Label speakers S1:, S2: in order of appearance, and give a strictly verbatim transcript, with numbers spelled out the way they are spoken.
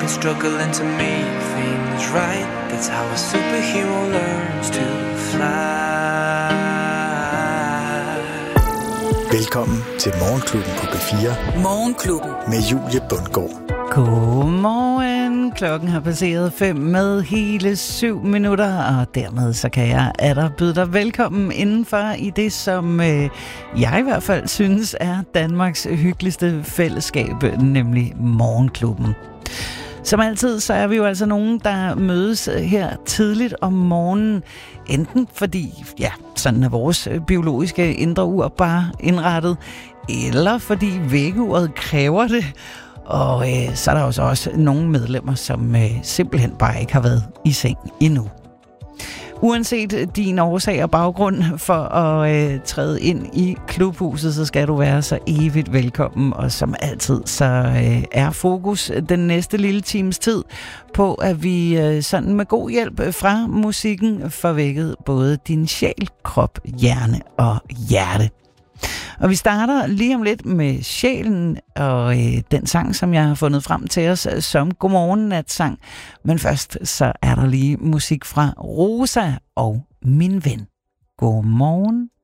S1: and struggling to make things right. That's how a superhero learns to fly.
S2: Velkommen til Morgenklubben på P fire.
S3: Morgenklubben
S2: med Julie Bundgaard.
S4: Godmorgen. Klokken har passeret fem med hele syv minutter, og dermed så kan jeg atter byde dig velkommen indenfor i det, som øh, jeg i hvert fald synes er Danmarks hyggeligste fællesskab, nemlig Morgenklubben. Som altid, så er vi jo altså nogen, der mødes her tidligt om morgenen, enten fordi, ja, sådan er vores biologiske indre ur bare indrettet, eller fordi vækkeuret kræver det. Og øh, så er der også, også nogle medlemmer, som øh, simpelthen bare ikke har været i seng endnu. Uanset din årsag og baggrund for at øh, træde ind i klubhuset, så skal du være så evigt velkommen. Og som altid, så øh, er fokus den næste lille times tid på, at vi øh, sådan med god hjælp fra musikken får vækket både din sjæl, krop, hjerne og hjerte. Og vi starter lige om lidt med sjælen og øh, den sang, som jeg har fundet frem til os som Godmorgen-nat-sang. Men først så er der lige musik fra Rosa og Min Ven. Godmorgen.